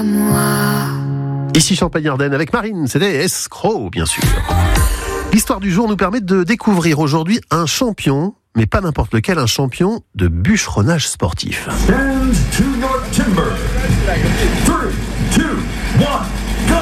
Ici Champagne-Ardenne avec Marine, c'était Escroc, bien sûr. L'histoire du jour nous permet de découvrir aujourd'hui un champion, mais pas n'importe lequel, un champion de bûcheronnage sportif. Stand to your timber. 3, 2, 1, go!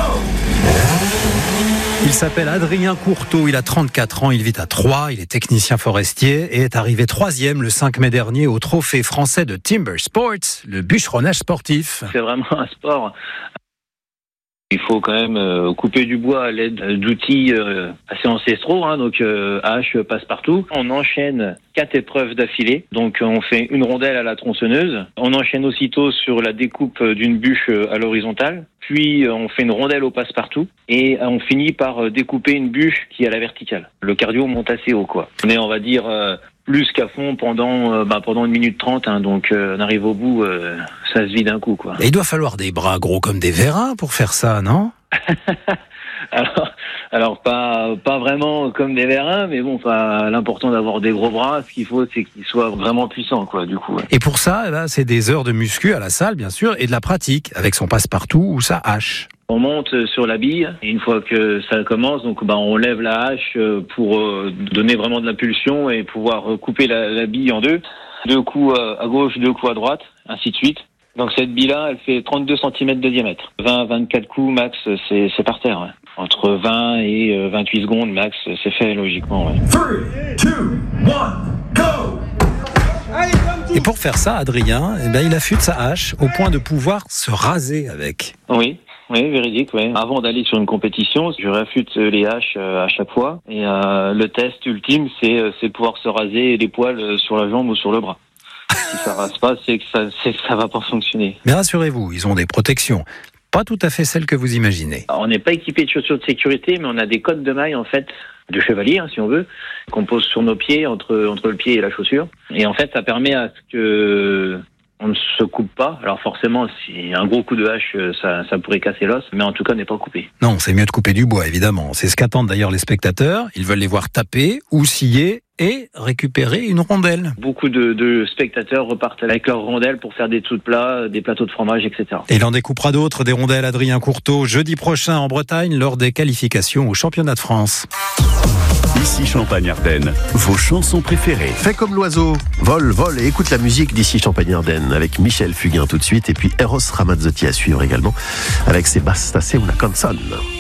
Il s'appelle Adrien Courteau, il a 34 ans, il vit à Troyes, il est technicien forestier et est arrivé 3e le 5 mai dernier au trophée français de Timber Sports, le bûcheronnage sportif. C'est vraiment un sport. Il faut quand même couper du bois à l'aide d'outils assez ancestraux, donc hache, passe-partout. On enchaîne 4 épreuves d'affilée, donc on fait une rondelle à la tronçonneuse. On enchaîne aussitôt sur la découpe d'une bûche à l'horizontale, puis on fait une rondelle au passe-partout et on finit par découper une bûche qui est à la verticale. Le cardio monte assez haut, quoi. On est, on va dire, plus qu'à fond pendant 1 minute 30, donc on arrive au bout, ça se vide d'un coup, quoi. Et il doit falloir des bras gros comme des vérins pour faire ça, non ? alors pas vraiment comme des vérins, mais bon, l'important d'avoir des gros bras, ce qu'il faut, c'est qu'ils soient vraiment puissants, quoi, du coup. Ouais. Et pour ça, c'est des heures de muscu à la salle, bien sûr, et de la pratique, avec son passe-partout ou sa hache. On monte sur la bille, et une fois que ça commence, donc on lève la hache pour donner vraiment de l'impulsion et pouvoir couper la bille en deux. 2 coups à gauche, 2 coups à droite, ainsi de suite. Donc cette bille-là, elle fait 32 cm de diamètre. 20-24 coups max, c'est par terre. Ouais. Entre 20 et 28 secondes max, c'est fait logiquement. Ouais. 3, 2, 1, go! Et pour faire ça, Adrien, il affûte sa hache au point de pouvoir se raser avec. Oui, véridique, oui. Avant d'aller sur une compétition, je réaffûte les haches à chaque fois. Et le test ultime, c'est de pouvoir se raser les poils sur la jambe ou sur le bras. Si ça rase pas, c'est que ça va pas fonctionner. Mais rassurez-vous, ils ont des protections. Pas tout à fait celles que vous imaginez. Alors, on n'est pas équipé de chaussures de sécurité, mais on a des cottes de mailles, en fait, de chevalier, si on veut, qu'on pose sur nos pieds, entre le pied et la chaussure. Et en fait, ça permet à ce que on ne se coupe pas. Alors forcément, si un gros coup de hache, ça pourrait casser l'os, mais en tout cas, n'est pas coupé. Non, c'est mieux de couper du bois, évidemment. C'est ce qu'attendent d'ailleurs les spectateurs. Ils veulent les voir taper ou scier et récupérer une rondelle. Beaucoup de spectateurs repartent avec leurs rondelles pour faire des dessous de plats, des plateaux de fromage, etc. Et il en découpera d'autres, des rondelles Adrien Courteau, jeudi prochain en Bretagne, lors des qualifications au championnat de France. Ici Champagne-Ardenne, vos chansons préférées. Fais comme l'oiseau, vole et écoute la musique d'Ici Champagne-Ardenne avec Michel Fugain tout de suite et puis Eros Ramazzotti à suivre également avec ses Basta se una canzone.